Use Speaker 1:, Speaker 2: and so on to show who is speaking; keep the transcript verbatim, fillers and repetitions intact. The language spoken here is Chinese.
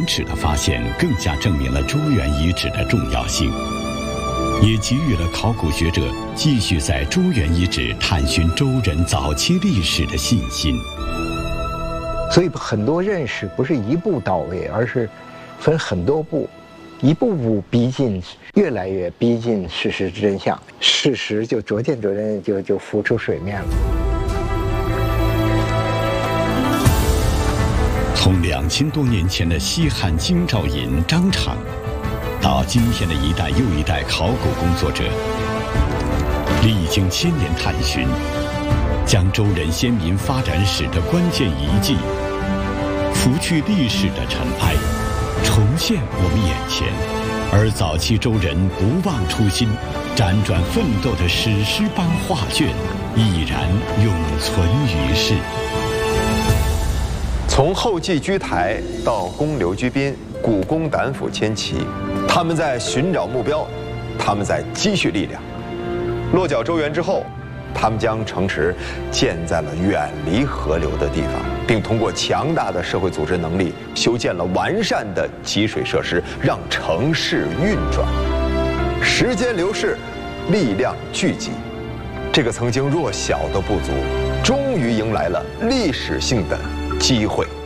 Speaker 1: 尺的发现，更加证明了周原遗址的重要性，也给予了考古学者继续在周原遗址探寻周人早期历史的信心。
Speaker 2: 所以很多认识不是一步到位，而是分很多步，一步步逼近，越来越逼近事实真相，事实就逐渐逐渐就就浮出水面了。
Speaker 1: 从两千多年前的西汉京兆尹张敞，到今天的一代又一代考古工作者，历经千年探寻，将周人先民发展史的关键遗迹，拂去历史的尘埃，重现我们眼前。而早期周人不忘初心，辗转奋斗的史诗般画卷，毅然永存于世。
Speaker 3: 从后继居台到公刘居宾，古公胆斧千骑，他们在寻找目标，他们在积蓄力量。落脚周原之后，他们将城池建在了远离河流的地方，并通过强大的社会组织能力，修建了完善的集水设施，让城市运转。时间流逝，力量聚集，这个曾经弱小的部族，终于迎来了历史性的机会。